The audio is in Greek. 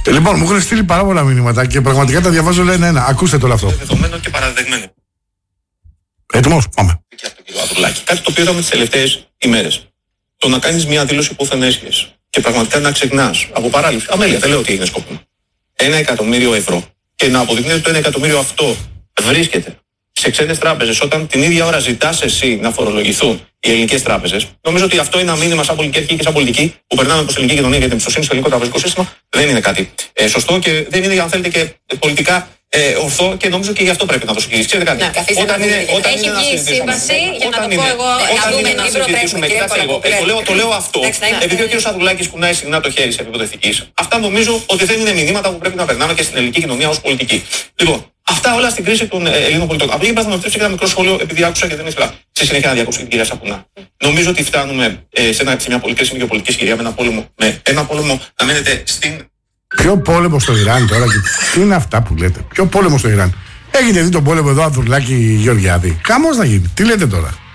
Λοιπόν, μου έχουν στείλει πάρα πολλά μηνύματα και πραγματικά τα διαβάζω ένα-ένα. Ακούστε το όλο αυτό. Δεδομένο και παραδεδεγμένο. Έτοιμος, πάμε. Και από τον κύριο Ανδρουλάκη. Κάτι το οποίο είδαμε τις τελευταίες ημέρες. Το να κάνεις μια δήλωση που δεν έσχεσαι και πραγματικά να ξεχνάς από παράληψη. Αμέλεια, δεν λέω ότι είναι σκόπιμο. 1.000.000 ευρώ και να αποδεικνύεται το 1.000.000 αυτό βρίσκεται σε ξένες τράπεζες όταν την ίδια ώρα ζητάς εσύ να φορολογηθούν οι ελληνικές τράπεζες. Νομίζω ότι αυτό είναι ένα μήνυμα σαν πολιτική αρχή και σαν πολιτική που περνάμε προς την ελληνική κοινωνία για την εμπιστοσύνη στο ελληνικό τραπεζικό σύστημα. Δεν είναι κάτι σωστό και δεν είναι, αν θέλετε, και πολιτικά ορθό και νομίζω και γι' αυτό πρέπει να το συγκρίσει. Ξέρετε κάτι. Έχει βγει σύμβαση, για να το πω εγώ, να δούμε την προτρέχουμε. Το λέω αυτό, επειδή ο κ. Ανδρουλάκης κουνάει συχνά το χέρι σε επίπεδο ηθικής. Αυτά νομίζω ότι δεν είναι μηνύματα που πρέπει να περνάμε και στην ελληνική κοινωνία ως πολιτική. Λοιπόν, αυτά όλα στην κρίση των Ελλήνων πολιτών. Απλά για να μου επιτρέψετε ένα μικρό σχόλιο, επειδή άκουσα και δεν ήθελα στη συνέχεια να διακόψω την κυρία Σαπουνά. Νομίζω ότι φτάνουμε σε μια πολύ κρίσιμη γεωπολιτική συγκυρία με ένα πόλεμο να μένετε στην. Ποιο πόλεμο στο Ιράν τώρα, και τι είναι αυτά που λέτε? Ποιο πόλεμο στο Ιράν? Έχετε δει τον πόλεμο εδώ, Ανδρουλάκη Γεωργιάδη? Χαμός να γίνει. Τι λέτε τώρα?